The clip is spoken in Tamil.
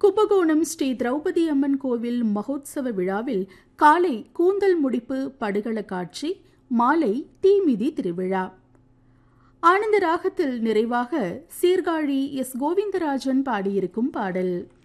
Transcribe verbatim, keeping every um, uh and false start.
கும்பகோணம் ஸ்ரீ திரௌபதி அம்மன் கோவில் மகோத்சவ விழாவில் காலை கூந்தல் முடிப்பு படுகள காட்சி, மாலை தீமிதி திருவிழா. ஆனந்த ராகத்தில் நிறைவாக சீர்காழி எஸ் கோவிந்தராஜன் பாடியிருக்கும் பாடல்.